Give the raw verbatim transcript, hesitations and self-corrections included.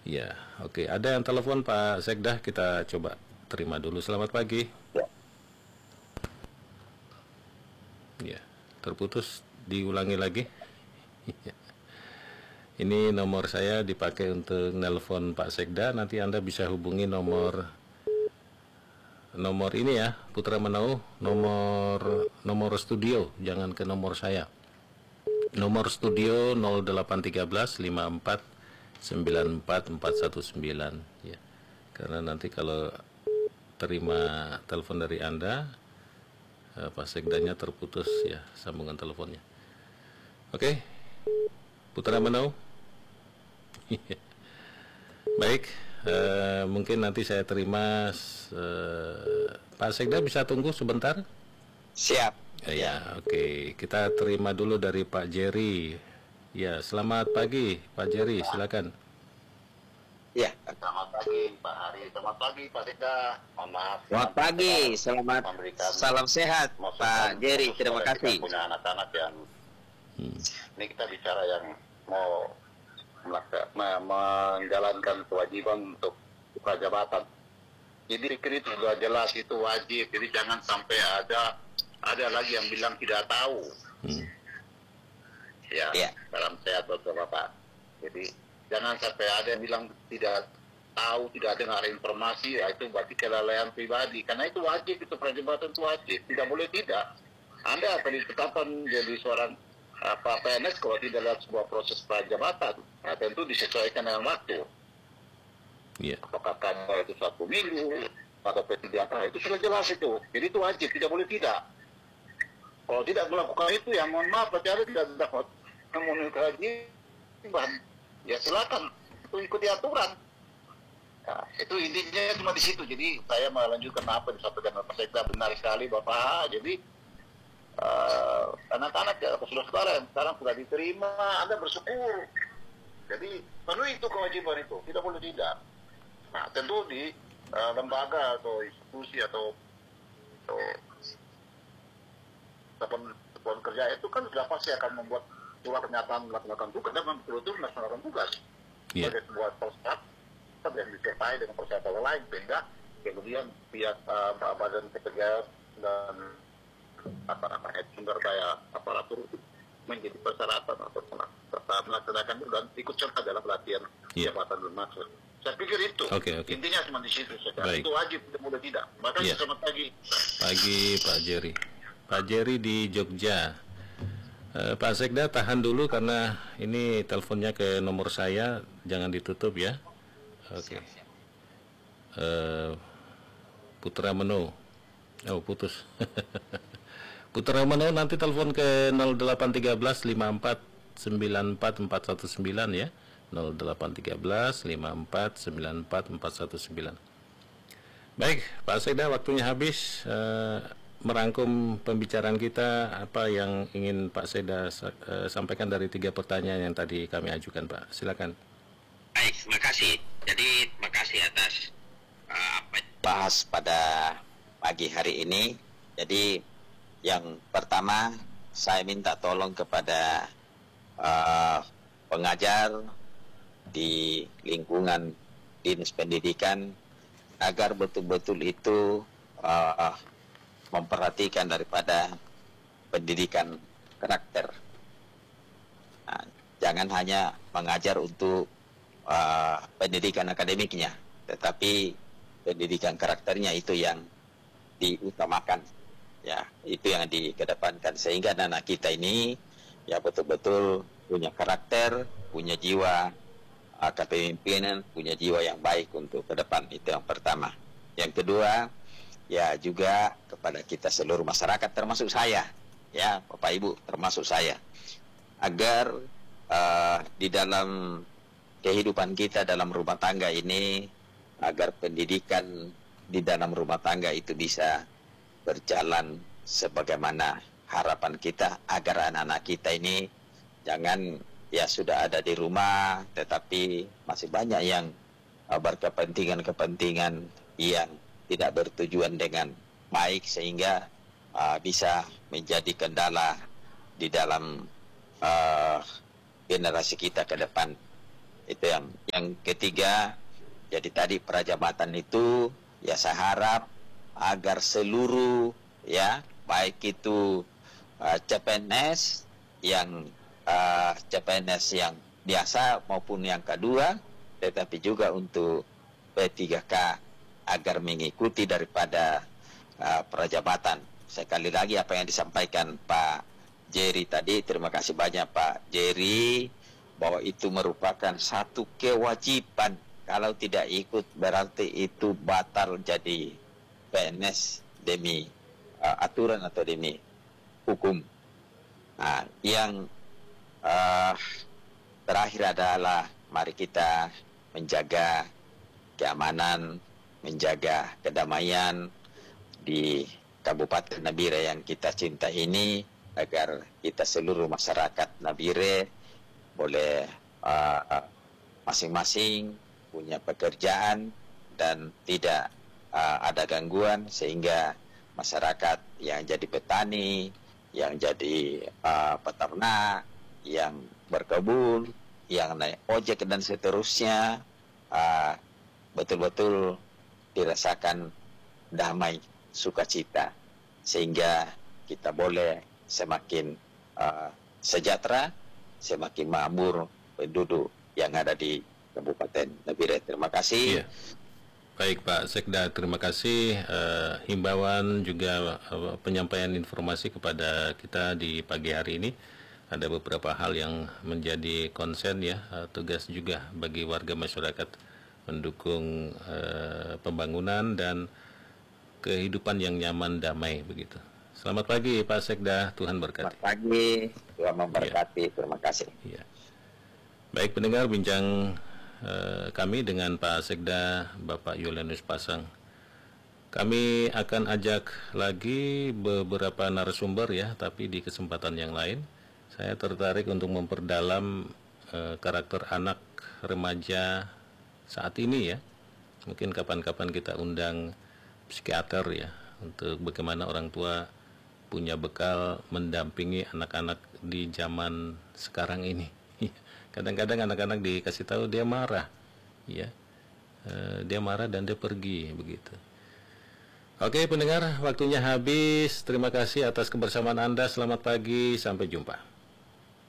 Ya, oke. Ada yang telepon Pak Sekda, kita coba terima dulu. Selamat pagi. Ya. Ya, terputus, diulangi lagi. Ini nomor saya dipakai untuk nelpon Pak Sekda. Nanti Anda bisa hubungi nomor nomor ini ya, Putra Manau, nomor nomor studio, jangan ke nomor saya. Nomor studio nol delapan tiga belas lima empat sembilan empat empat satu sembilan ya. Karena nanti kalau terima telepon dari Anda, eh, Pak Sekdanya terputus ya sambungan teleponnya. Oke, Putra Manau. Baik, eh, mungkin nanti saya terima. eh, Pak Sekda bisa tunggu sebentar? Siap. Ya, ya, oke. Kita terima dulu dari Pak Jerry. Ya, selamat pagi Pak Jerry, silakan. Ya. Selamat pagi Pak Hari, selamat pagi Pak Sekda. Mohon maaf. Selamat pagi, selamat salam sehat Pak Jerry, terima kasih. Kita punya anak-anak yang Hmm. ini kita bicara yang mau melaka- me- menjalankan kewajiban untuk buka jabatan. Jadi pikir itu sudah jelas itu wajib. Jadi jangan sampai ada ada lagi yang bilang tidak tahu. Hmm. Ya, Ya. salam sehat Bapak-Bapak. Jadi jangan sampai ada yang bilang tidak tahu, tidak dengar informasi, ya itu berarti kelalaian pribadi. Karena itu wajib, itu prajabatan itu wajib. Tidak boleh tidak. Anda akan ditetapkan jadi seorang apa P N S kalau tidak lihat sebuah proses prajabatan. Nah, tentu disesuaikan dengan waktu. Ya. Apakah kantor itu satu minggu atau P tiga K, itu sudah jelas itu. Jadi itu wajib, tidak boleh tidak. Kalau tidak melakukan itu, ya mohon maaf, berarti Anda tidak dapat memenuhi kewajiban. Ya silakan, itu ikuti aturan. Nah, itu intinya cuma di situ. Jadi saya melanjutkan apa yang disampaikan Pak Sekda, benar sekali Bapak. Jadi uh, anak-anak ya, saudara-saudara yang sekarang sudah diterima, Anda bersyukur. Jadi penuhi itu kewajiban itu, tidak boleh tidak. Nah tentu di uh, lembaga atau institusi atau, atau satuan kerja itu kan sudah pasti akan membuat surat pernyataan melaksanakan tugas dan betul-betul melaksanakan tugas Yeah. sebagai sebuah persyaratan yang disertai dengan persyaratan lain, sehingga kemudian pihak uh, badan pekerja dan apa namanya sumber daya aparatur menjadi persyaratan atau melaksanakan dan ikut serta dalam pelatihan Yeah. jabatan bermaksud. Saya pikir itu Oke, oke. intinya cuma di situ saja. Baik. Itu wajib, tidak boleh tidak. Makanya Yeah. selamat pagi. Pagi Pak Jerry. Pak Jerry di Jogja. Eh, Pak Sekda tahan dulu karena ini teleponnya ke nomor saya, jangan ditutup ya. Oke. Eh, Putra Meno. Oh putus. Putra Meno nanti telepon ke nol delapan tiga belas lima empat sembilan empat empat satu sembilan ya. nol delapan tiga belas lima empat sembilan empat empat satu sembilan. Baik, Pak Sekda, waktunya habis. Eh, merangkum pembicaraan kita, apa yang ingin Pak Sekda uh, sampaikan dari tiga pertanyaan yang tadi kami ajukan, Pak? Silakan. Baik, terima kasih. Jadi, terima kasih atas uh, apa yang bahas pada pagi hari ini. Jadi, yang pertama, saya minta tolong kepada uh, pengajar di lingkungan Dinas Pendidikan agar betul-betul itu uh, memperhatikan daripada pendidikan karakter. Nah, jangan hanya mengajar untuk uh, pendidikan akademiknya, tetapi pendidikan karakternya itu yang diutamakan. Ya, itu yang dikedepankan sehingga anak kita ini ya betul-betul punya karakter, punya jiwa uh, kepemimpinan, punya jiwa yang baik untuk ke depan. Itu yang pertama. Yang kedua, ya juga kepada kita seluruh masyarakat termasuk saya, ya Bapak Ibu termasuk saya, agar uh, di dalam kehidupan kita dalam rumah tangga ini, agar pendidikan di dalam rumah tangga itu bisa berjalan sebagaimana harapan kita, agar anak-anak kita ini jangan ya sudah ada di rumah tetapi masih banyak yang uh, berkepentingan-kepentingan yang tidak bertujuan dengan baik sehingga uh, bisa menjadi kendala di dalam uh, generasi kita ke depan. Itu yang yang ketiga. Jadi tadi prajabatan itu ya saya harap agar seluruh ya baik itu uh, C P N S yang uh, C P N S yang biasa maupun yang kedua, tetapi juga untuk P tiga K agar mengikuti daripada uh, prajabatan. Sekali lagi apa yang disampaikan Pak Jerry tadi, terima kasih banyak Pak Jerry, bahwa itu merupakan satu kewajiban. Kalau tidak ikut berarti itu batal jadi P N S demi uh, aturan atau demi hukum. Nah, yang uh, terakhir adalah mari kita menjaga keamanan, menjaga kedamaian di Kabupaten Nabire yang kita cinta ini, agar kita seluruh masyarakat Nabire boleh masing-masing uh, punya pekerjaan dan tidak uh, ada gangguan, sehingga masyarakat yang jadi petani, yang jadi uh, peternak, yang berkebun, yang naik ojek dan seterusnya uh, betul-betul dirasakan damai, sukacita, sehingga kita boleh semakin uh, sejahtera, semakin makmur penduduk yang ada di Kabupaten Nabire. Terima kasih. Iya. Baik Pak Sekda, terima kasih uh, himbauan juga uh, penyampaian informasi kepada kita di pagi hari ini. Ada beberapa hal yang menjadi konsen ya, uh, tugas juga bagi warga masyarakat mendukung uh, pembangunan dan kehidupan yang nyaman damai begitu. Selamat pagi Pak Sekda, Tuhan berkati. Selamat pagi, Tuhan memberkati. Ya. Terima kasih. Ya. Baik pendengar, bincang uh, kami dengan Pak Sekda Bapak Yulianus Pasang. Kami akan ajak lagi beberapa narasumber ya, tapi di kesempatan yang lain. Saya tertarik untuk memperdalam uh, karakter anak remaja saat ini ya. Mungkin kapan-kapan kita undang psikiater ya, untuk bagaimana orang tua punya bekal mendampingi anak-anak di zaman sekarang ini. Kadang-kadang anak-anak dikasih tahu dia marah, ya, e, dia marah dan dia pergi begitu. Oke pendengar, waktunya habis. Terima kasih atas kebersamaan Anda. Selamat pagi, sampai jumpa.